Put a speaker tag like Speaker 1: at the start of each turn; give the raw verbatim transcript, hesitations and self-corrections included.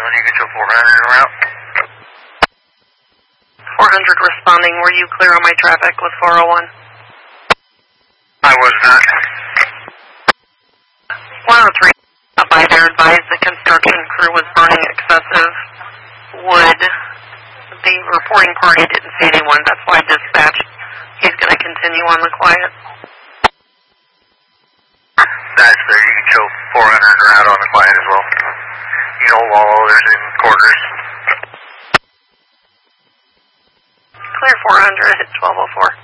Speaker 1: you get to four hundred en route?
Speaker 2: four hundred responding. Were you clear on my traffic with four oh one?
Speaker 1: I was not.
Speaker 2: one oh three, by their advised the construction crew was burning excessive wood. The reporting party didn't see anyone. That's why dispatch. He's going to continue on the quiet.
Speaker 1: That's there. You can show four hundred en route on the quiet as well. You know, while others in quarters.
Speaker 2: Clear four hundred, hit twelve oh four.